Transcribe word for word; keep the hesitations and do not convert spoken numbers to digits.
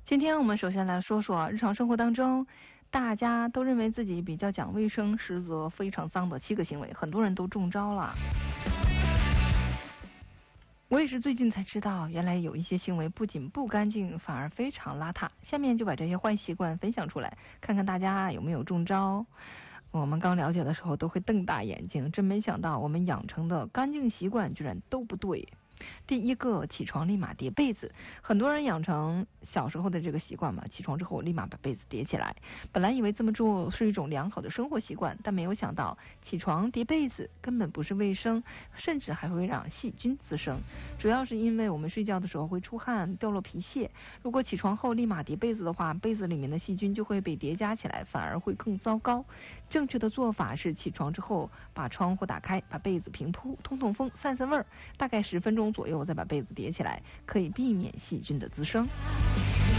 今天我们首先来说说日常生活当中大家都认为自己比较讲卫生，实则非常脏的七个行为，很多人都中招了。我也是最近才知道，原来有一些行为不仅不干净，反而非常邋遢。下面就把这些坏习惯分享出来，看看大家有没有中招。我们刚了解的时候都会瞪大眼睛，真没想到我们养成的干净习惯居然都不对。第一个，起床立马叠被子。很多人养成小时候的这个习惯嘛，起床之后立马把被子叠起来。本来以为这么做是一种良好的生活习惯，但没有想到起床叠被子根本不是卫生，甚至还会让细菌滋生。主要是因为我们睡觉的时候会出汗，掉落皮屑。如果起床后立马叠被子的话，被子里面的细菌就会被叠加起来，反而会更糟糕。正确的做法是起床之后把窗户打开，把被子平铺，通通风，散散味儿，大概十分钟左右再把被子叠起来，可以避免细菌的滋生。